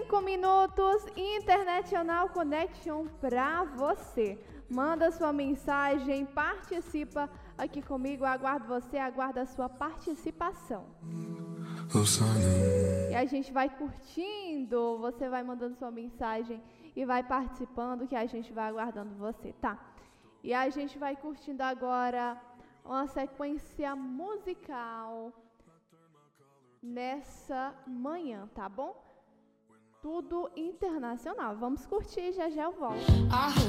5 minutos, International Connection pra você. Manda sua mensagem, participa aqui comigo, eu aguardo você, aguardo a sua participação. E a gente vai curtindo, você vai mandando sua mensagem e vai participando, que a gente vai aguardando você, tá? E a gente vai curtindo agora uma sequência musical nessa manhã, tá bom? Tudo internacional. Vamos curtir, já já eu volto.